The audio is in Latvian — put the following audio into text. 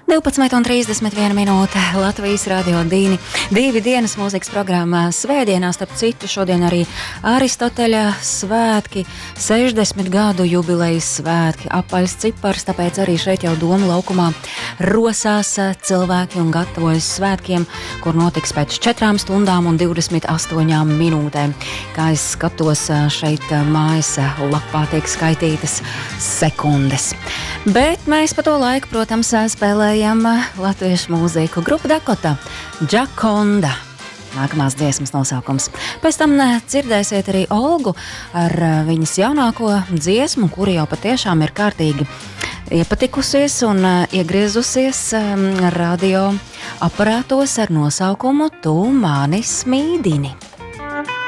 12:31 minūte Latvijas radio divi dienas mūzikas programmā svētdienā, starp citu šodien arī Aristoteļa svētki, 60 gadu jubilejas svētki, apaļs cipars, tāpēc arī šeit jau Doma laukumā rosās cilvēki un gatavojas svētkiem, kur notiks pēc 4 stundām un 28 minūtēm. Kā es skatos, šeit mājas lapā tiek skaitītas sekundes. Bet mēs pa to laiku, protams, spēlējam latviešu mūziku. Grupa Dakota, Džakonda. Nākamās dziesmas nosaukums. Pēc tam dzirdēsiet arī Olgu ar viņas jaunāko dziesmu, kura jau patiešām ir kārtīgi iepatikusies un iegriezusies radio aparātos ar nosaukumu Tu mani smīdini.